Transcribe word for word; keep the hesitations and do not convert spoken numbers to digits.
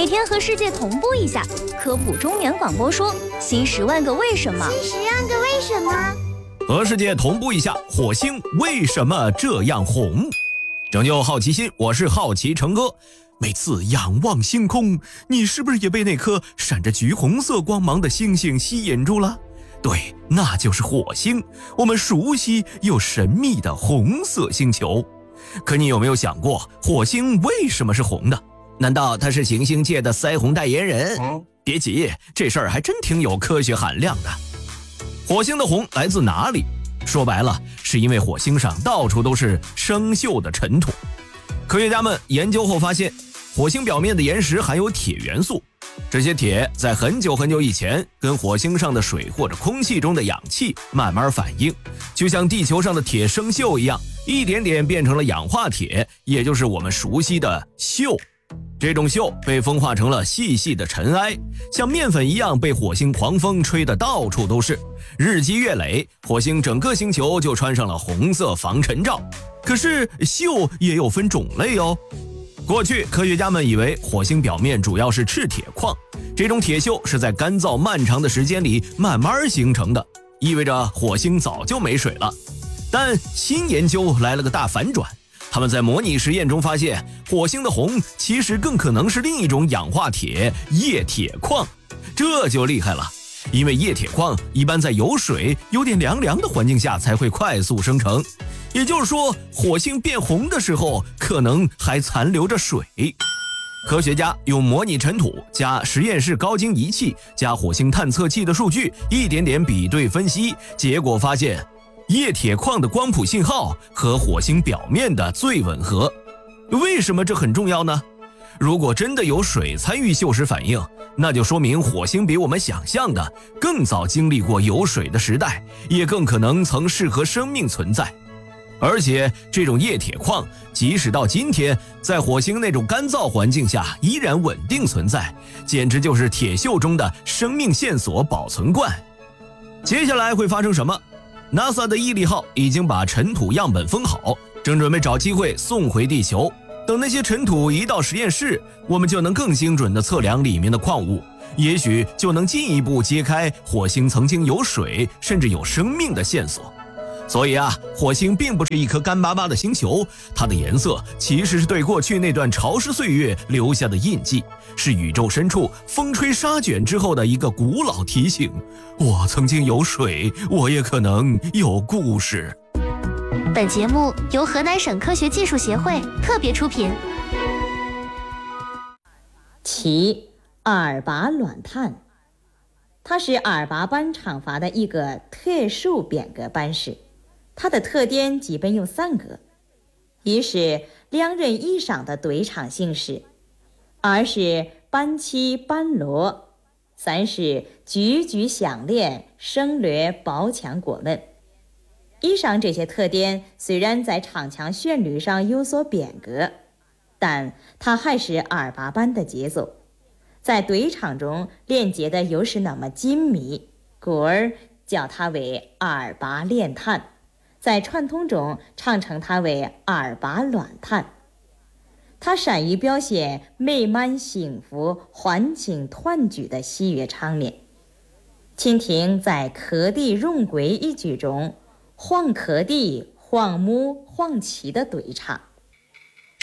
每天和世界同步一下，科普中年广播说新十万个为什么， 新十万个为什么， 和世界同步一下，火星为什么这样红？拯救好奇心，我是好奇成哥。每次仰望星空，你是不是也被那颗闪着橘红色光芒的星星吸引住了？对，那就是火星，我们熟悉又神秘的红色星球。可你有没有想过，火星为什么是红的？难道它是行星界的腮红代言人？嗯、别急，这事儿还真挺有科学含量的。火星的红来自哪里？说白了，是因为火星上到处都是生锈的尘土。科学家们研究后发现，火星表面的岩石含有铁元素，这些铁在很久很久以前跟火星上的水或者空气中的氧气慢慢反应，就像地球上的铁生锈一样，一点点变成了氧化铁，也就是我们熟悉的锈。这种锈被风化成了细细的尘埃，像面粉一样被火星狂风吹得到处都是。日积月累，火星整个星球就穿上了红色防尘罩。可是锈也有分种类哦。过去科学家们以为火星表面主要是赤铁矿，这种铁锈是在干燥漫长的时间里慢慢形成的，意味着火星早就没水了。但新研究来了个大反转，他们在模拟实验中发现，火星的红其实更可能是另一种氧化铁液铁矿。这就厉害了，因为液铁矿一般在有水、有点凉凉的环境下才会快速生成，也就是说，火星变红的时候可能还残留着水。科学家用模拟尘土加实验室高精仪器加火星探测器的数据一点点比对分析，结果发现液铁矿的光谱信号和火星表面的最吻合。为什么这很重要呢？如果真的有水参与锈蚀反应，那就说明火星比我们想象的更早经历过有水的时代，也更可能曾适合生命存在。而且这种液铁矿即使到今天，在火星那种干燥环境下依然稳定存在，简直就是铁锈中的生命线索保存罐。接下来会发生什么？ NASA 的毅力号已经把尘土样本封好，正准备找机会送回地球。等那些尘土一到实验室，我们就能更精准地测量里面的矿物，也许就能进一步揭开火星曾经有水甚至有生命的线索。所以啊，火星并不是一颗干巴巴的星球，它的颜色其实是对过去那段潮湿岁月留下的印记，是宇宙深处风吹沙卷之后的一个古老提醒。我曾经有水，我也可能有故事。 本节目由河南省科学技术协会特别出品。 其阿尔拔卵碳，它是阿尔拔斑厂阀的一个特殊扁革斑式，它的特点基本有三个：一是两人以上的对场姓氏；二是斑期斑裸；三是句句相连，省略包腔过门。以上这些特点虽然在唱腔旋律上有所变革，但它还是阿尔拔斑的节奏，在对唱中连接的又是那么紧密，故而叫它为阿尔拔链碳，在传统中常称它为阿尔拔卵碳。它善于表现美满幸福、欢庆团聚的喜悦场面。请听在柯地荣归一句中，黄柯地、黄母、黄芪的对唱。